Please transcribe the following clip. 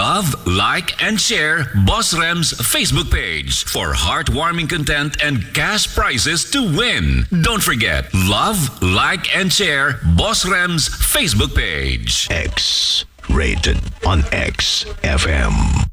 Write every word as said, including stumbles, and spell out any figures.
Love, like, and share Boss Rem's Facebook page for heartwarming content and cash prizes to win. Don't forget, love, like, and share Boss Rem's Facebook page. X rated on X F M.